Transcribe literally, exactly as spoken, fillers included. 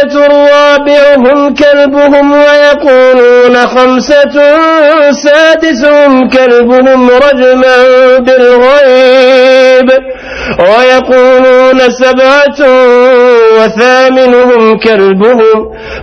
ستة رابعهم كلبهم ويقولون خمسة سادسهم كلبهم رجما بالغيب ويقولون سبعة وثامنهم كلبهم